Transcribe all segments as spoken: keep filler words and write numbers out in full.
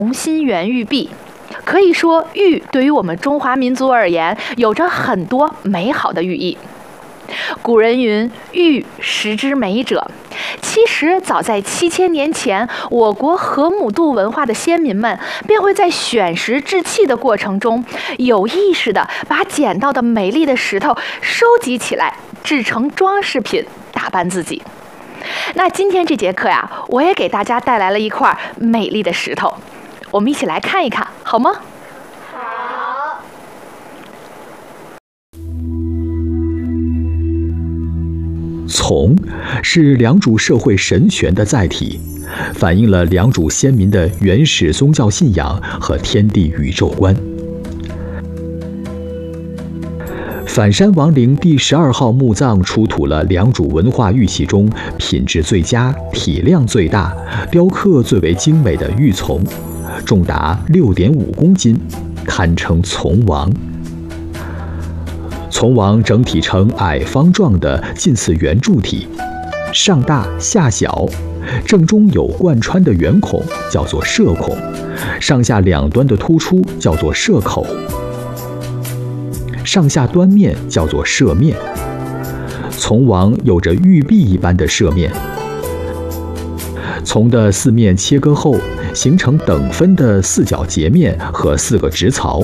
同心圆玉璧。可以说，玉对于我们中华民族而言，有着很多美好的寓意。古人云：“玉石之美者。”其实，早在七千年前，我国河姆渡文化的先民们便会在选石制器的过程中，有意识地把捡到的美丽的石头收集起来，制成装饰品，打扮自己。那今天这节课呀，我也给大家带来了一块美丽的石头，我们一起来看一看，好吗？ 好。 从是良渚社会神权的载体，反映了良渚先民的原始宗教信仰和天地宇宙观。反山王陵第十二号墓葬出土了良渚文化玉器中品质最佳、体量最大、雕刻最为精美的玉琮，重达六点五公斤，堪称琮王。琮王整体呈矮方状的近似圆柱体，上大下小，正中有贯穿的圆孔，叫做射孔；上下两端的突出叫做射口；上下端面叫做射面。琮王有着玉璧一般的射面，琮的四面切割后，形成等分的四角截面和四个直槽。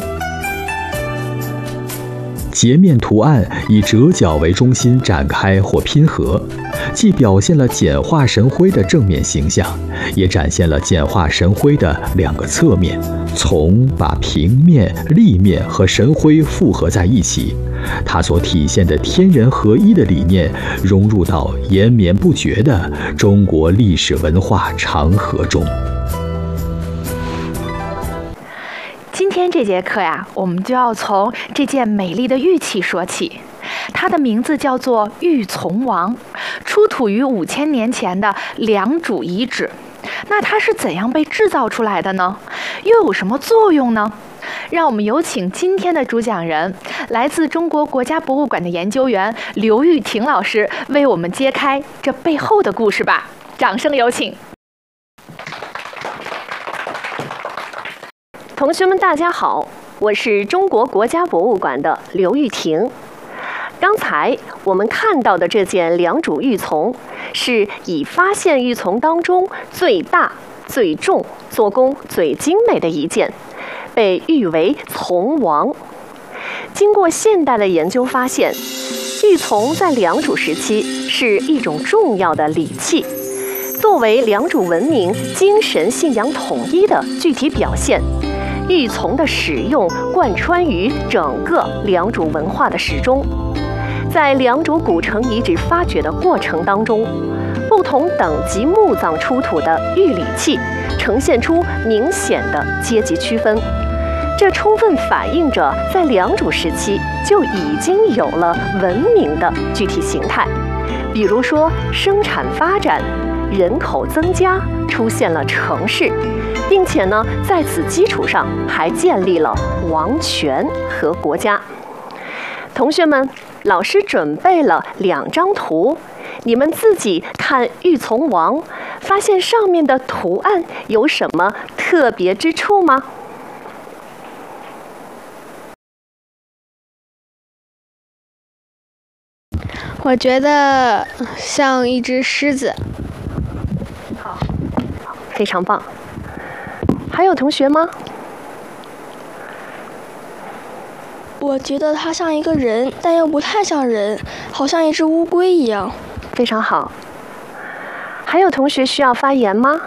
截面图案以折角为中心展开或拼合，既表现了简化神徽的正面形象，也展现了简化神徽的两个侧面。琮把平面、立面和神徽复合在一起，它所体现的天人合一的理念融入到延绵不绝的中国历史文化长河中。 今天这节课呀，我们就要从这件美丽的玉器说起。它的名字叫做玉琮王，出土于五千年前的良渚遗址。那它是怎样被制造出来的呢？又有什么作用呢？让我们有请今天的主讲人，来自中国国家博物馆的研究员刘玉婷老师，为我们揭开这背后的故事吧。掌声有请。 同学们，大家好，我是中国国家博物馆的刘玉婷。刚才我们看到的这件良渚玉琮，是以发现玉琮当中最大、最重、做工最精美的一件，被誉为琮王。经过现代的研究发现，玉琮在良渚时期是一种重要的礼器，作为良渚文明精神信仰统一的具体表现。玉琮的使用贯穿于整个良渚文化的始终。在良渚古城遗址发掘的过程当中，不同等级墓葬出土的玉礼器呈现出明显的阶级区分，这充分反映着在良渚时期就已经有了文明的具体形态。比如说生产发展，人口增加，出现了城市，并且呢，在此基础上还建立了王权和国家。同学们，老师准备了两张图，你们自己看玉琮王，发现上面的图案有什么特别之处吗？ 我觉得像一只狮子。 好，非常棒。还有同学吗？ 我觉得它像一个人，但又不太像人，好像一只乌龟一样。 非常好。还有同学需要发言吗？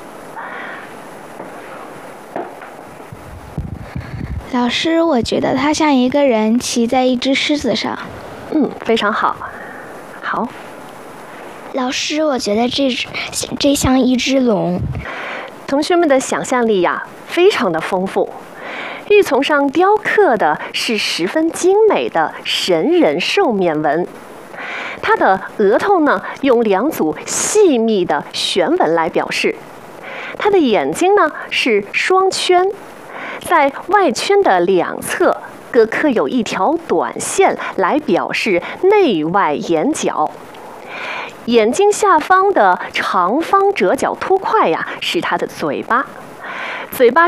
老师，我觉得它像一个人骑在一只狮子上。 嗯，非常好。好。 老师，我觉得这这像一只龙。 同学们的想象力呀，非常的丰富。玉琮上雕刻的是十分精美的神人兽面纹，它的额头呢用两组细密的旋纹来表示，它的眼睛呢是双圈，在外圈的两侧各刻有一条短线来表示内外眼角。眼睛下方的长方折角凸块呀是它的嘴巴， 嘴巴